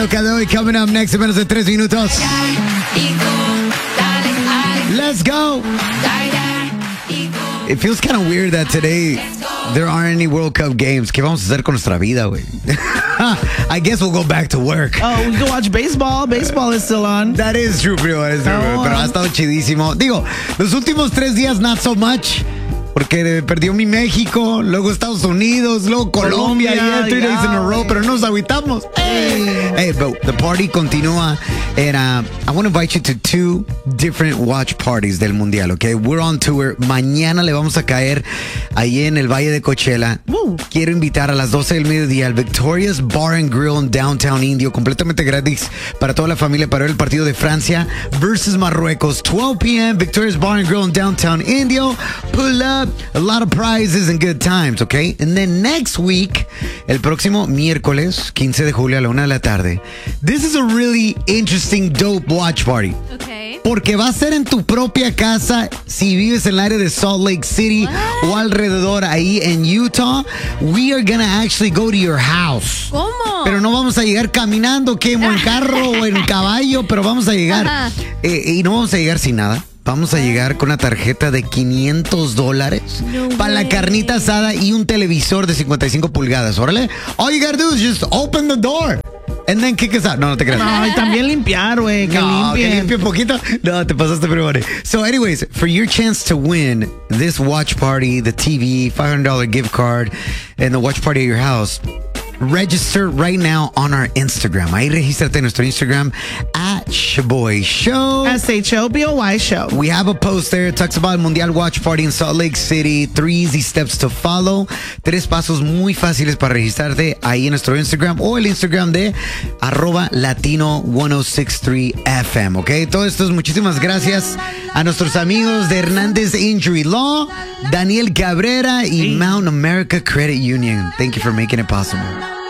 de hoy, coming up next en menos de 3 minutos. Let's go. It feels kind of weird that today there aren't any World Cup games. ¿Qué vamos a hacer con nuestra vida, güey? I guess we'll go back to work. Oh, we can watch baseball. Baseball is still on. That is true, primo. That is true, pero ha estado chidísimo. Digo, los últimos 3 días, not so much. Porque perdió mi México, luego Estados Unidos, luego Colombia, yeah, 3 days in a row, pero nos agüitamos. Hey, but the party continúa. And I want to invite you to 2 different watch parties del Mundial, okay? We're on tour. Mañana le vamos a caer ahí en el Valle de Coachella. Quiero invitar a las 12 del mediodía al Victoria's Bar and Grill en Downtown Indio, completamente gratis para toda la familia para ver el partido de Francia versus Marruecos. 12 p.m. Victoria's Bar and Grill in Downtown Indio. Pull up. A lot of prizes and good times, okay? And then next week, el próximo miércoles, 15 de julio a la 1 de la tarde, this is a really interesting, dope watch party. Okay. Porque va a ser en tu propia casa si vives en el área de Salt Lake City o alrededor ahí en Utah. We are gonna actually go to your house. ¿Cómo? Pero no vamos a llegar caminando, que en carro o en caballo, pero vamos a llegar. Y no vamos a llegar sin nada. Vamos a llegar con una tarjeta de $500 para la carnita asada y un televisor de 55 pulgadas. Órale. All you gotta do is just open the door and then kick us out. No te creas. No, y también limpiar, güey. Que limpie un poquito. No, te pasaste primero. So anyways, for your chance to win this watch party, the TV, $500 gift card, and the watch party at your house, register right now on our Instagram. Ahí regístrate en nuestro Instagram at Shoboy Show. SHOBOY Show. We have a post there. It talks about el Mundial Watch Party in Salt Lake City. 3 easy steps to follow. 3 pasos muy fáciles para registrarte ahí en nuestro Instagram o el Instagram de @Latino1063FM. ¿Ok? Todo esto es muchísimas gracias a nuestros amigos de Hernández Injury Law, Daniel Cabrera y Mount America Credit Union. Thank you for making it possible.